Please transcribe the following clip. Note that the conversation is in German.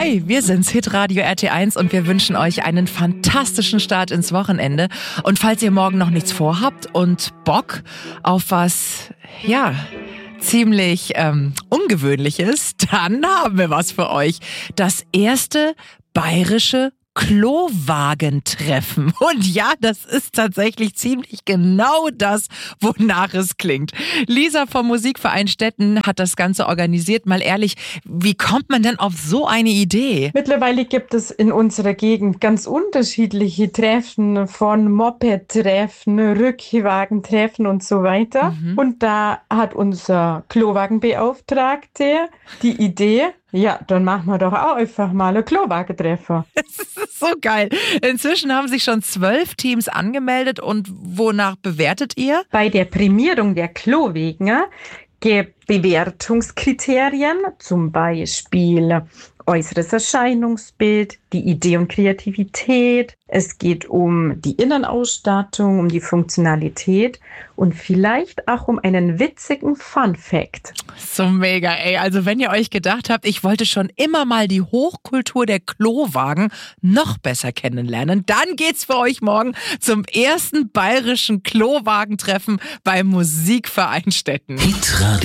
Hi, wir sind's, Hitradio RT1 und wir wünschen euch einen fantastischen Start ins Wochenende. Und falls ihr morgen noch nichts vorhabt und Bock auf was, ziemlich Ungewöhnliches, dann haben wir was für euch. Das erste bayerische Klowagentreffen. Und ja, das ist tatsächlich ziemlich genau das, wonach es klingt. Lisa vom Musikverein Stetten hat das Ganze organisiert. Mal ehrlich, wie kommt man denn auf so eine Idee? Mittlerweile gibt es in unserer Gegend ganz unterschiedliche Treffen, von Moped-Treffen, Rückwagentreffen und so weiter. Und da hat unser Klowagenbeauftragte die Idee, ja, dann machen wir doch auch einfach mal ein Klowagentreffen. Das ist so geil. Inzwischen haben sich schon 12 Teams angemeldet. Und wonach bewertet ihr? Bei der Prämierung der Klowägen gibt Bewertungskriterien, zum Beispiel äußeres Erscheinungsbild, die Idee und Kreativität. Es geht um die Innenausstattung, um die Funktionalität und vielleicht auch um einen witzigen Fun-Fact. So mega, ey. Also wenn ihr euch gedacht habt, ich wollte schon immer mal die Hochkultur der Klowagen noch besser kennenlernen, dann geht's für euch morgen zum ersten bayerischen Klowagentreffen beim Musikverein Stetten.